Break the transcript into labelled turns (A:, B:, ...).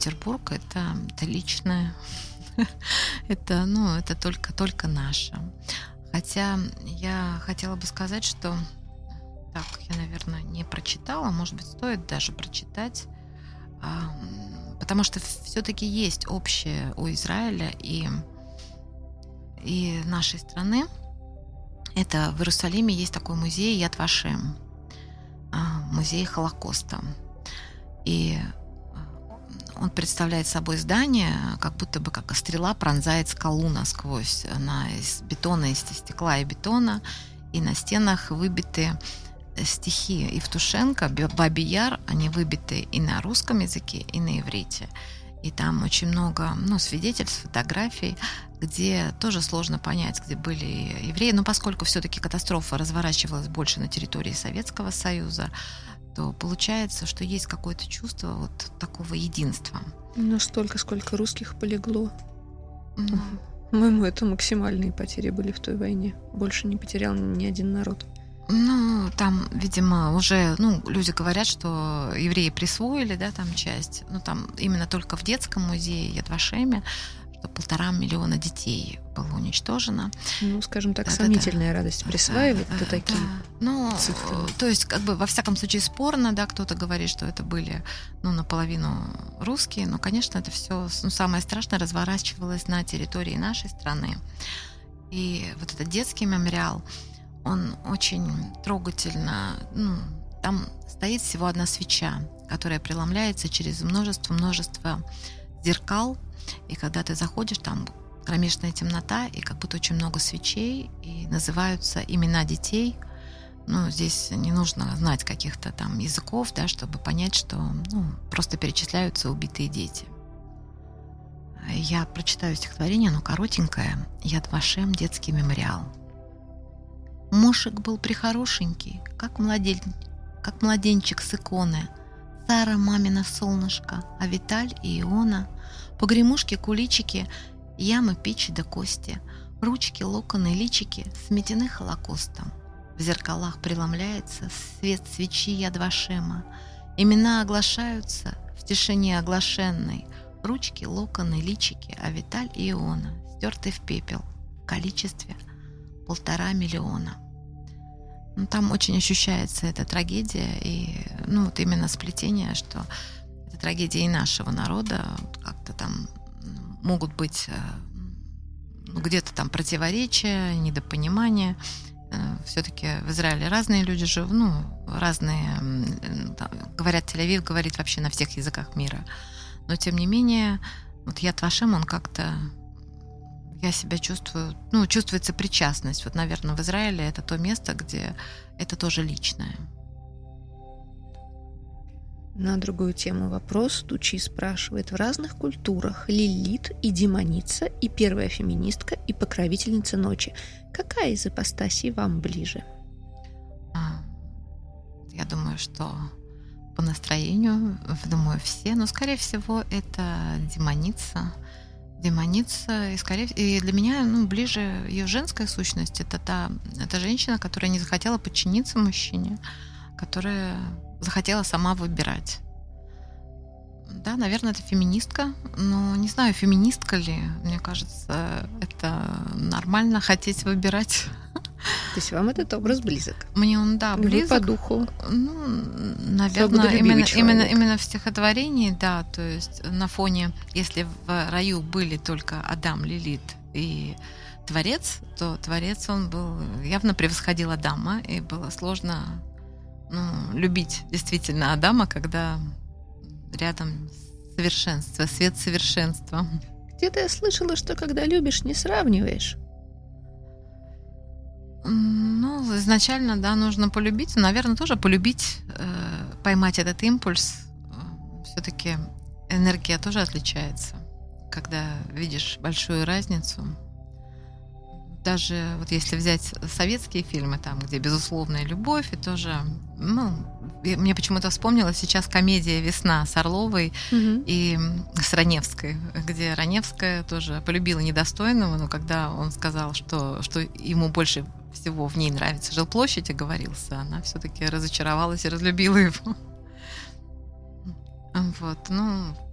A: Петербург это личное, это только наше. Хотя я хотела бы сказать, что так я, наверное, не прочитала, может быть, стоит даже прочитать, потому что все-таки есть общее у Израиля и нашей страны. Это в Иерусалиме есть такой музей Яд Вашем, музей Холокоста. И он представляет собой здание, как будто бы как стрела пронзает скалу насквозь. Она из бетона, из стекла и бетона, и на стенах выбиты стихи Евтушенко, Бабий Яр, они выбиты и на русском языке, и на иврите. И там очень много свидетельств, фотографий, где тоже сложно понять, где были евреи. Но поскольку все-таки катастрофа разворачивалась больше на территории Советского Союза, то получается, что есть какое-то чувство вот такого единства.
B: Но столько, сколько русских полегло. По-моему, это максимальные потери были в той войне. Больше не потерял ни один народ.
A: Там, видимо, уже, люди говорят, что евреи присвоили, да, там часть. Там именно только в детском музее Яд Вашеме, что 1,5 миллиона детей было уничтожено.
B: Скажем так, сомнительная радость присваивать такие цифры.
A: То есть, во всяком случае, спорно, да, кто-то говорит, что это были, наполовину русские, но, конечно, это все, самое страшное, разворачивалось на территории нашей страны. И вот этот детский мемориал, он очень трогательно, там стоит всего одна свеча, которая преломляется через множество зеркал, и когда ты заходишь, там кромешная темнота, и как будто очень много свечей, и называются имена детей. Здесь не нужно знать каких-то там языков, да, чтобы понять, что просто перечисляются убитые дети. Я прочитаю стихотворение, оно коротенькое. Яд Вашем, детский мемориал. Мошек был прихорошенький, как младенчик с иконы. Сара мамина солнышко, а Виталь и Иона. Погремушки, куличики, ямы, печи да кости, ручки, локоны, личики сметены Холокостом. В зеркалах преломляется свет свечи Яд Вашема. Имена оглашаются в тишине оглашенной. Ручки, локоны, личики, а Виталь и Иона стерты в пепел в количестве 1,5 миллиона. Там очень ощущается эта трагедия и вот именно сплетение, что это трагедия и нашего народа. Как-то там могут быть где-то там противоречия, недопонимания. Все-таки в Израиле разные люди живут, разные, говорят, Тель-Авив говорит вообще на всех языках мира. Но тем не менее, вот Яд Вашем, он как-то, я себя чувствую, чувствуется причастность. Вот, наверное, в Израиле это то место, где это тоже личное.
B: На другую тему вопрос. Тучи спрашивает: в разных культурах Лилит и демоница, и первая феминистка, и покровительница ночи. Какая из ипостасей вам ближе?
A: Я думаю, что по настроению, думаю, все, но, скорее всего, это демоница. Демоница, и для меня ближе ее женская сущность. Это женщина, которая не захотела подчиниться мужчине, которая захотела сама выбирать. Да, наверное, это феминистка, но не знаю, феминистка ли. Мне кажется, это нормально хотеть выбирать.
B: То есть вам этот образ близок?
A: Мне он, да, близок.
B: Вы по духу?
A: Наверное, именно в стихотворении, да. То есть на фоне, если в раю были только Адам, Лилит и Творец, то Творец, он явно превосходил Адама, и было сложно любить действительно Адама, когда рядом совершенство, свет совершенства.
B: Где-то я слышала, что когда любишь, не сравниваешь.
A: Изначально, да, нужно полюбить. Наверное, тоже полюбить, поймать этот импульс. Все-таки энергия тоже отличается, когда видишь большую разницу. Даже вот если взять советские фильмы, там, где безусловная любовь, и тоже, мне почему-то вспомнилась сейчас комедия «Весна» с Орловой и с Раневской, где Раневская тоже полюбила недостойного, но когда он сказал, что ему больше всего в ней нравится жилплощадь, оговорился, она все-таки разочаровалась и разлюбила его. Вот,